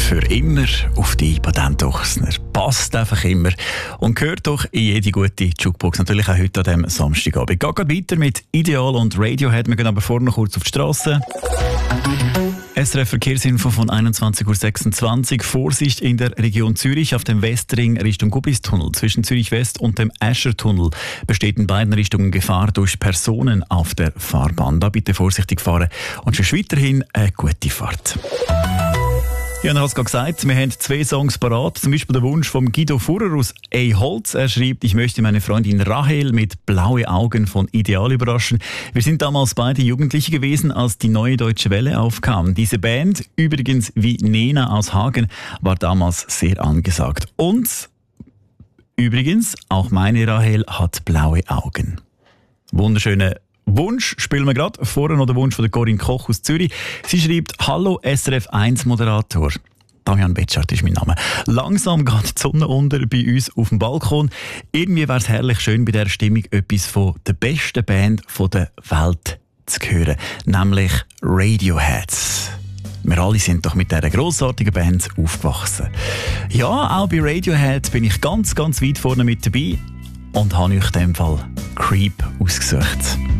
für immer auf die Patentochsner. Passt einfach immer und gehört doch in jede gute Jukebox. Natürlich auch heute an diesem Samstagabend. Geht gerade weiter mit Ideal und Radiohead. Wir gehen aber vorher noch kurz auf die Straße. SRF Verkehrsinfo von 21.26 Uhr. Vorsicht in der Region Zürich auf dem Westring Richtung Gubbistunnel. Zwischen Zürich West und dem Eschertunnel besteht in beiden Richtungen Gefahr durch Personen auf der Fahrbahn. Da bitte vorsichtig fahren und schon weiterhin eine gute Fahrt. Ja, ich habe es gerade gesagt, wir haben 2 Songs parat. Zum Beispiel der Wunsch von Guido Furrer aus Holz. Er schreibt, ich möchte meine Freundin Rahel mit Blaue Augen von Ideal überraschen. Wir sind damals beide Jugendliche gewesen, als die Neue Deutsche Welle aufkam. Diese Band, übrigens wie Nena aus Hagen, war damals sehr angesagt. Und übrigens, auch meine Rahel hat blaue Augen. Wunderschöne Wunsch spielen wir gerade. Vorher noch der Wunsch von der Corinne Koch aus Zürich. Sie schreibt, hallo SRF 1 Moderator. Damian Betschart ist mein Name. Langsam geht die Sonne unter bei uns auf dem Balkon. Irgendwie wäre es herrlich schön, bei dieser Stimmung etwas von der besten Band der Welt zu hören. Nämlich Radiohead. Wir alle sind doch mit dieser grossartigen Band aufgewachsen. Ja, auch bei Radiohead bin ich ganz, ganz weit vorne mit dabei und habe euch in dem Fall Creep ausgesucht.